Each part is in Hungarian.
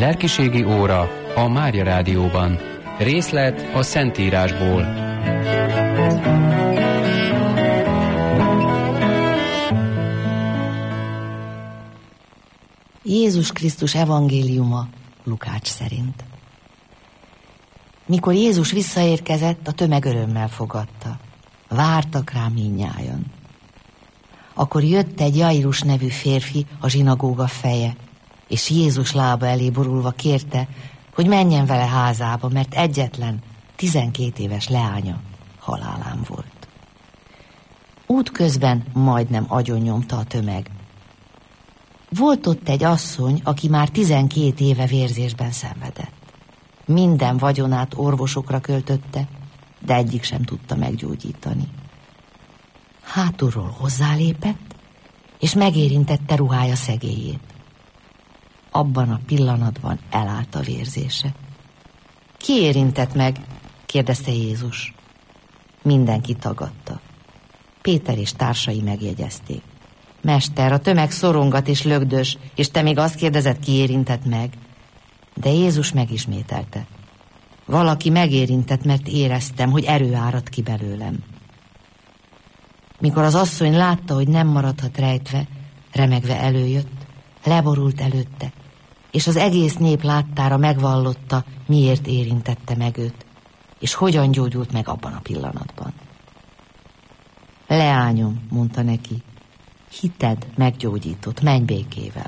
Lelkiségi óra a Mária Rádióban. Részlet a Szentírásból. Jézus Krisztus evangéliuma Lukács szerint. Mikor Jézus visszaérkezett, a tömeg örömmel fogadta. Vártak rá mindnyájan. Akkor jött egy Jairus nevű férfi, a zsinagóga feje, és Jézus lába elé borulva kérte, hogy menjen vele házába, mert egyetlen 12 éves leánya halálán volt. Útközben majdnem agyonnyomta a tömeg. Volt ott egy asszony, aki már 12 éve vérzésben szenvedett. Minden vagyonát orvosokra költötte, de egyik sem tudta meggyógyítani. Hátulról hozzálépett, és megérintette ruhája szegélyét. Abban a pillanatban elállt a vérzése. Ki érintett meg? Kérdezte Jézus. Mindenki tagadta. Péter és társai megjegyezték. Mester, a tömeg szorongat és lögdös, és te még azt kérdezed, ki érintett meg? De Jézus megismételte. Valaki megérintett, mert éreztem, hogy erő árad ki belőlem. Mikor az asszony látta, hogy nem maradhat rejtve, remegve előjött, leborult előtte, és az egész nép láttára megvallotta, miért érintette meg őt, és hogyan gyógyult meg abban a pillanatban. Leányom, mondta neki, hited meggyógyított, menj békével.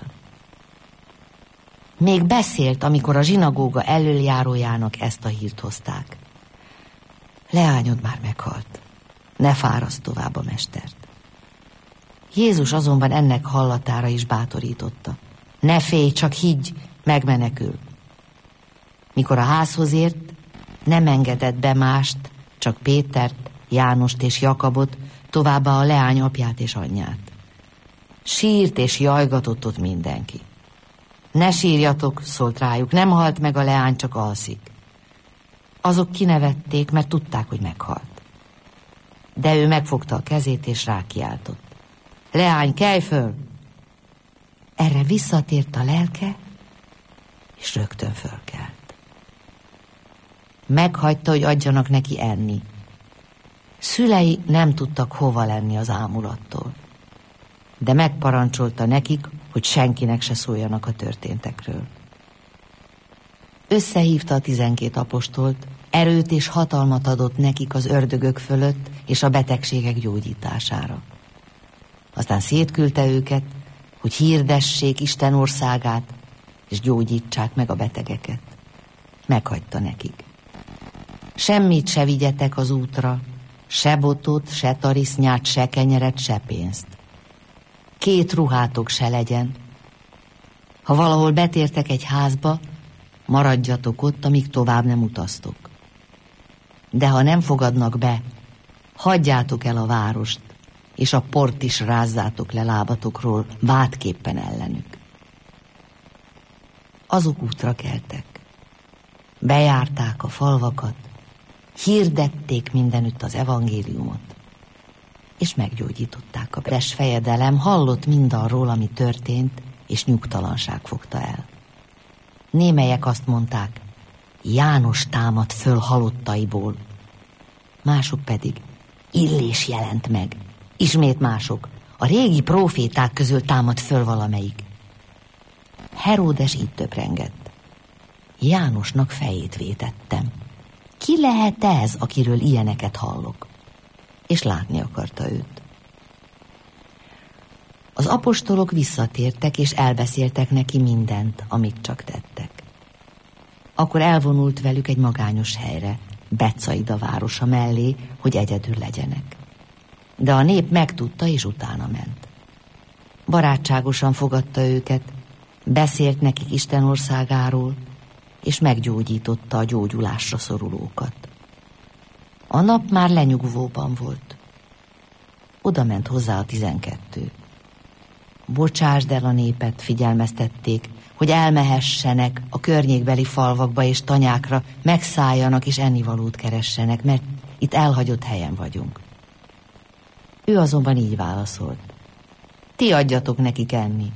Még beszélt, amikor a zsinagóga elöljárójának ezt a hírt hozták. Leányod már meghalt, ne fáraszd tovább a mestert. Jézus azonban ennek hallatára is bátorította. Ne félj, csak higgy, megmenekül. Mikor a házhoz ért, nem engedett be mást, csak Pétert, Jánost és Jakabot, továbbá a leány apját és anyját. Sírt és jajgatott ott mindenki. Ne sírjatok, szólt rájuk, nem halt meg a leány, csak alszik. Azok kinevették, mert tudták, hogy meghalt. De ő megfogta a kezét és rákiáltott. Leány, kelj föl! Erre visszatért a lelke, és rögtön fölkelt. Meghagyta, hogy adjanak neki enni. Szülei nem tudtak hova lenni az ámulattól, de megparancsolta nekik, hogy senkinek se szóljanak a történtekről. Összehívta a 12 apostolt, erőt és hatalmat adott nekik az ördögök fölött és a betegségek gyógyítására. Aztán szétküldte őket, hogy hirdessék Isten országát, és gyógyítsák meg a betegeket. Meghagyta nekik. Semmit se vigyetek az útra, se botot, se tarisznyát, se kenyeret, se pénzt. 2 ruhátok se legyen. Ha valahol betértek egy házba, maradjatok ott, amíg tovább nem utaztok. De ha nem fogadnak be, hagyjátok el a várost, és a port is rázzátok le lábatokról, vádképpen ellenük. Azok útra keltek. Bejárták a falvakat, hirdették mindenütt az evangéliumot, és meggyógyították a bres fejedelem, hallott mindarról, ami történt, és nyugtalanság fogta el. Némelyek azt mondták, János támad föl halottaiból, mások pedig Illés jelent meg, ismét mások, a régi próféták közül támad föl valamelyik. Heródes így töprengett. Jánosnak fejét vétettem. Ki lehet ez, akiről ilyeneket hallok? És látni akarta őt. Az apostolok visszatértek, és elbeszéltek neki mindent, amit csak tettek. Akkor elvonult velük egy magányos helyre, Betsaida városa mellé, hogy egyedül legyenek. De a nép megtudta, és utána ment. Barátságosan fogadta őket, beszélt nekik Isten országáról, és meggyógyította a gyógyulásra szorulókat. A nap már lenyugvóban volt. Oda ment hozzá a 12. Bocsásd el a népet, figyelmeztették, hogy elmehessenek a környékbeli falvakba és tanyákra, megszálljanak és ennivalót keressenek, mert itt elhagyott helyen vagyunk. Ő azonban így válaszolt. Ti adjatok nekik enni.